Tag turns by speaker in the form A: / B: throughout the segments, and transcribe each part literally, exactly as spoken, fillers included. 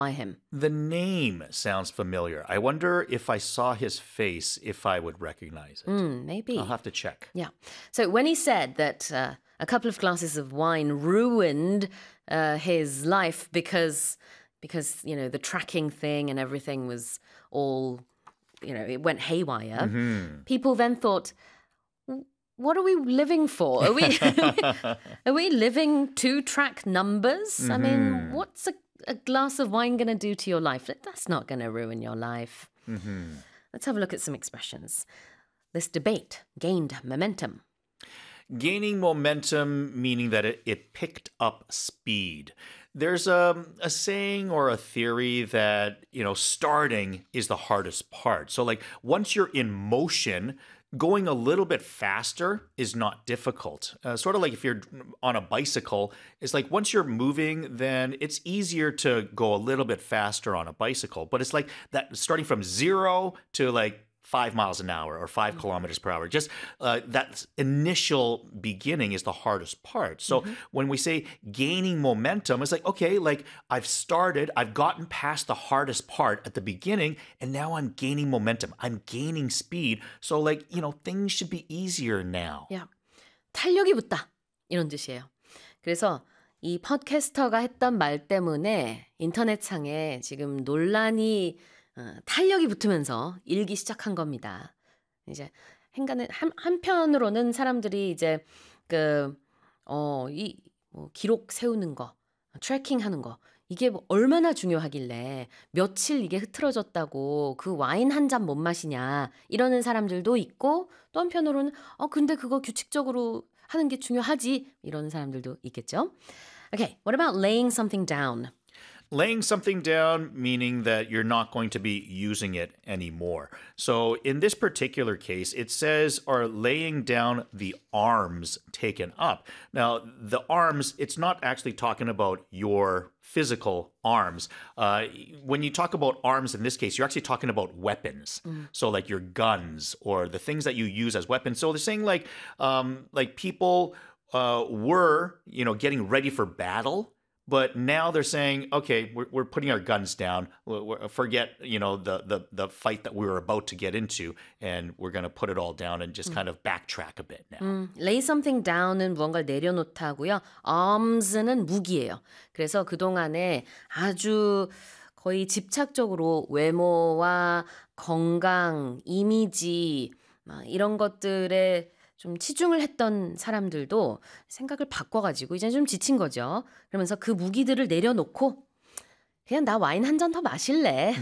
A: by him.
B: The name sounds familiar. I wonder if I saw his face, if I would recognize it.
A: Mm, maybe.
B: I'll have to check.
A: Yeah. So when he said that uh, a couple of glasses of wine ruined uh, his life because, because, you know, the tracking thing and everything was all, you know, it went haywire,
B: Mm-hmm.
A: people then thought, what are we living for? Are we are we living to track numbers? Mm-hmm. I mean, what's a, a glass of wine going to do to your life? That's not going to ruin your life.
B: Mm-hmm.
A: Let's have a look at some expressions. This debate gained momentum.
B: Gaining momentum, meaning that it, it picked up speed. There's a, a saying or a theory that, you know, starting is the hardest part. So like once you're in motion, going a little bit faster is not difficult. Uh, sort of like if you're on a bicycle, it's like once you're moving, then it's easier to go a little bit faster on a bicycle. But it's like that starting from zero to like five miles an hour or five mm-hmm. kilometers per hour. Just uh, that initial beginning is the hardest part. So mm-hmm. when we say gaining momentum, it's like, okay, like I've started, I've gotten past the hardest part at the beginning, and now I'm gaining momentum. I'm gaining speed. So like, you know, things should be easier now.
A: Yeah. 탄력이 붙다. 이런 뜻이에요. 그래서 이 팟캐스터가 했던 말 때문에 인터넷상에 지금 논란이 어, 탄력이 붙으면서 일기 시작한 겁니다. 이제 행간은 한 한편으로는 사람들이 이제 그 어, 이 뭐 기록 세우는 거, 트래킹하는 거 이게 뭐 얼마나 중요하길래 며칠 이게 흐트러졌다고 그 와인 한 잔 못 마시냐 이러는 사람들도 있고 또 한편으로는 어 근데 그거 규칙적으로 하는 게 중요하지 이러는 사람들도 있겠죠. Okay, what about laying something down?
B: Laying something down, meaning that you're not going to be using it anymore. So in this particular case, it says are laying down the arms taken up. Now, the arms, it's not actually talking about your physical arms. Uh, when you talk about arms in this case, you're actually talking about weapons. Mm. So like your guns or the things that you use as weapons. So they're saying like, um, like people uh, were, you know, getting ready for battle. But now they're saying, okay, we're, we're putting our guns down. We're, we're, forget, you know, the, the the fight that we were about to get into, and we're going to put it all down and just 음. kind of backtrack a bit now.
A: 음, lay something down은 무언가를 내려놓다고요. arms는 무기예요. 그래서 그동안에 아주 거의 집착적으로 외모와 건강, 이미지 이런 것들에 좀 치중을 했던 사람들도 생각을 바꿔가지고 이제 좀 지친 거죠. 그러면서 그 무기들을 내려놓고 그냥 나 와인 한 잔 더 마실래.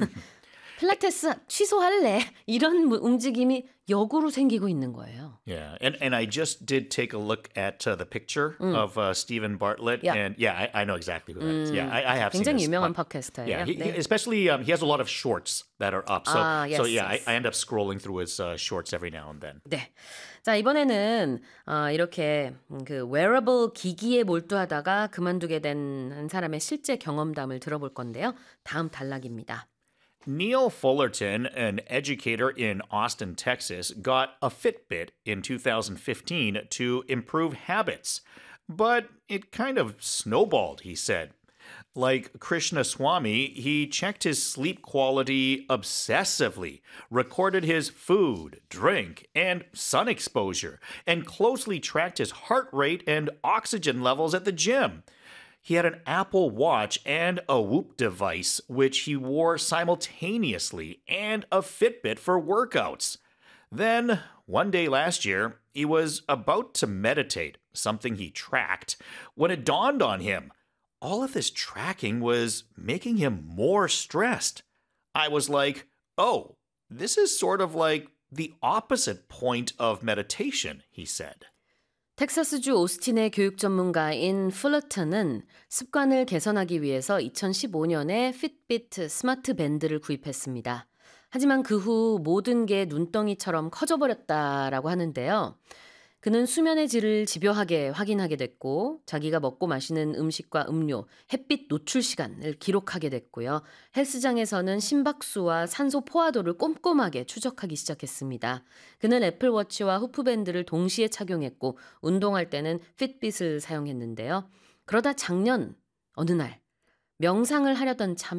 A: 필라테스 취소할래. 이런 움직임이 역으로 생기고 있는 거예요.
B: Yeah, and and I just did take a look at uh, the picture mm. of uh, Stephen Bartlett, yeah. and yeah, I, I know exactly who that is. Yeah, I, I have seen this.
A: 굉장히 유명한 팟캐스터예요.
B: Yeah, he,
A: 네.
B: especially um, he has a lot of shorts that are up. So,
A: 아, yes,
B: so yeah,
A: yes.
B: I, I end up scrolling through his uh, shorts every now and then.
A: 네. 자, 이번에는 어, 이렇게 그 wearable 기기에 몰두하다가 그만두게 된 한 사람의 실제 경험담을 들어볼 건데요. 다음 단락입니다.
B: Neil Fullerton, an educator in Austin, Texas, got a Fitbit in two thousand fifteen to improve habits. But it kind of snowballed, he said. Like Krishna Swami, he checked his sleep quality obsessively, recorded his food, drink, and sun exposure, and closely tracked his heart rate and oxygen levels at the gym. He had an Apple Watch and a Whoop device, which he wore simultaneously, and a Fitbit for workouts. Then, one day last year, he was about to meditate, something he tracked, when it dawned on him. All of this tracking was making him more stressed. I was like, oh, this is sort of like the opposite point of meditation, he said.
A: 텍사스주 오스틴의 교육 전문가인 풀러턴은 습관을 개선하기 위해서 이천십오 년에 핏빗 스마트 밴드를 구입했습니다. 하지만 그 후 모든 게 눈덩이처럼 커져버렸다라고 하는데요. 그는 수면의 질을 집요하게 확인하게 됐고 자기가 먹고 마시는 음식과 음료, 햇빛 노출 시간을 기록하게 됐고요. 헬스장에서는 심박수와 산소 포화도를 꼼꼼하게 추적하기 시작했습니다. 그는 애플워치와 후프밴드를 동시에 착용했고 운동할 때는 핏빗을 사용했는데요. 그러다 작년 어느 날 명상을 하려던 참